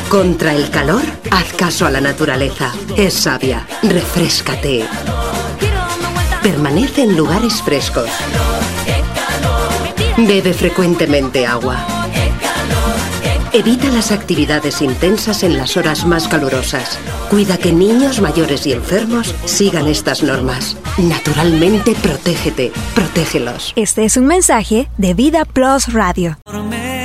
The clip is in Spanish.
Contra el calor, haz caso a la naturaleza. Es sabia. Refréscate. Permanece en lugares frescos. Bebe frecuentemente agua. Evita las actividades intensas en las horas más calurosas. Cuida que niños, mayores y enfermos sigan estas normas. Naturalmente, protégete. Protégelos. Este es un mensaje de Vida Plus Radio.